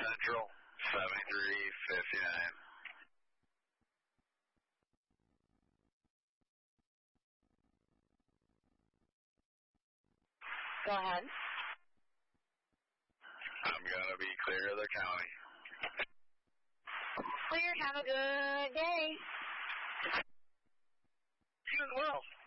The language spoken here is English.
Central, 7359. Go ahead. I'm going to be clear of the county. Clear. Have a good day. You as well.